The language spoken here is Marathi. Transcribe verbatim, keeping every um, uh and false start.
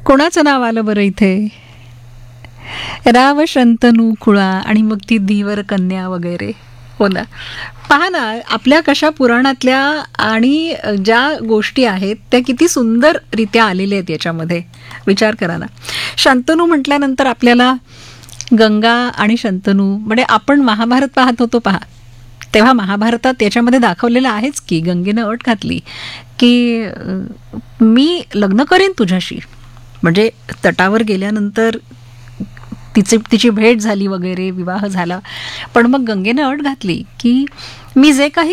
कोणाचं नाव आलं बरं इथे? राव शंतनू खुळा आणि मग ती धीवर कन्या वगैरे. हो ना. पहा ना, आपल्या कशा पुराणातल्या आणि ज्या गोष्टी आहेत त्या किती सुंदररित्या आलेल्या आहेत याच्यामध्ये. विचार करा ना. शंतनू म्हटल्यानंतर आपल्याला गंगा आणि शंतनू, म्हणजे आपण महाभारत पाहत होतो पहा, तेव्हा महाभारतात याच्यामध्ये दाखवलेलं आहेच की गंगेनं अट घातली की अं, मी लग्न करेन तुझ्याशी. म्हणजे तटावर गेल्यानंतर तिचे तिची भेट झाली वगैरे, विवाह झाला, पण मग गंगेनं अट घातली की मी जे काही